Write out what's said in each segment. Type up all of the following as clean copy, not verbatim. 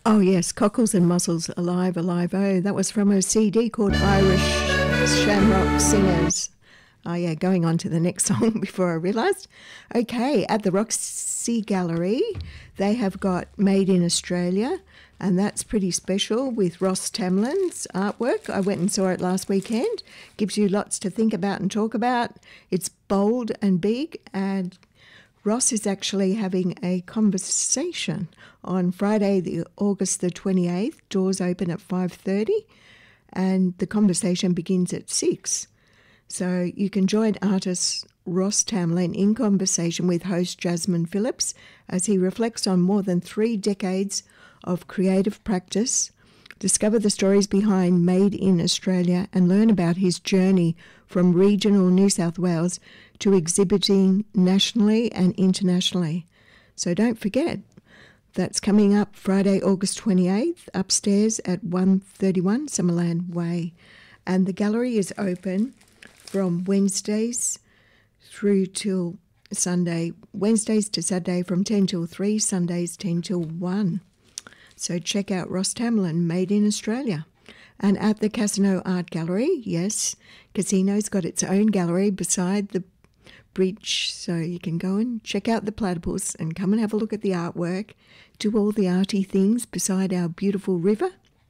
Oh yes, Cockles and Mussels, Alive, Alive, oh, that was from a CD called Irish Shamrock Singers. Oh yeah, going on to the next song before I realised. Okay, at the Roxy Gallery, they have got Made in Australia, and that's pretty special with Ross Tamlin's artwork. I went and saw it last weekend. Gives you lots to think about and talk about. It's bold and big, and Ross is actually having a conversation on Friday, August the 28th. Doors open at 5:30, and the conversation begins at 6. So you can join artist Ross Tamlin in conversation with host Jasmine Phillips as he reflects on more than 3 decades of creative practice, discover the stories behind Made in Australia, and learn about his journey from regional New South Wales to exhibiting nationally and internationally. So don't forget, that's coming up Friday, August 28th, upstairs at 131 Summerland Way. And the gallery is open from Wednesdays through till Sunday. Wednesdays to Saturday from 10 till 3, Sundays 10 till 1. So check out Ross Tamlin, Made in Australia. And at the Casino Art Gallery, yes, Casino's got its own gallery beside the bridge, so you can go and check out the platypus and come and have a look at the artwork, do all the arty things beside our beautiful river.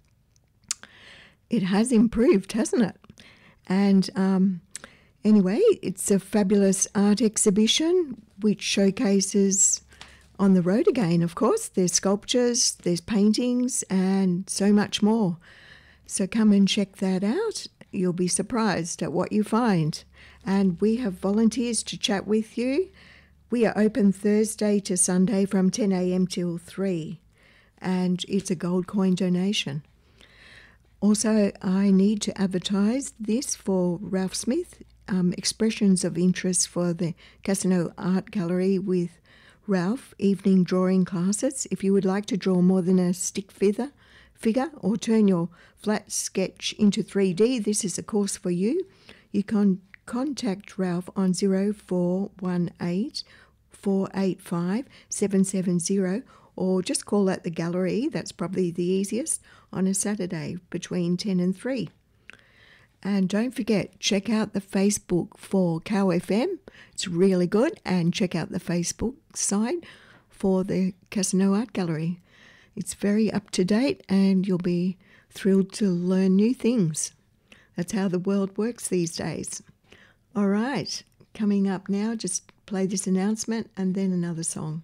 It has improved, hasn't it? And anyway, it's a fabulous art exhibition which showcases on the road again, of course. There's sculptures, there's paintings, and so much more. So come and check that out. You'll be surprised at what you find. And we have volunteers to chat with you. We are open Thursday to Sunday from 10 a.m. till 3, and it's a gold coin donation. Also, I need to advertise this for Ralph Smith, expressions of interest for the Casino Art Gallery with Ralph, evening drawing classes. If you would like to draw more than a stick figure or turn your flat sketch into 3D, this is a course for you. You can contact Ralph on 0418 485 770 or just call at the gallery. That's probably the easiest on a Saturday between 10 and 3. And don't forget, check out the Facebook for Cow FM. It's really good. And check out the Facebook site for the Casino Art Gallery. It's very up to date and you'll be thrilled to learn new things. That's how the world works these days. All right, coming up now, just play this announcement and then another song.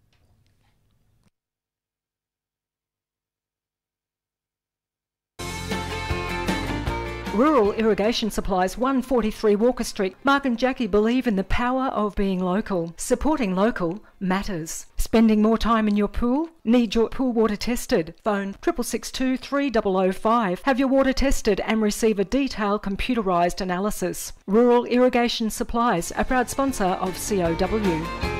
Rural Irrigation Supplies, 143 Walker Street. Mark and Jackie believe in the power of being local. Supporting local matters. Spending more time in your pool? Need your pool water tested? Phone 6662 3005. Have your water tested and receive a detailed computerised analysis. Rural Irrigation Supplies, a proud sponsor of COW.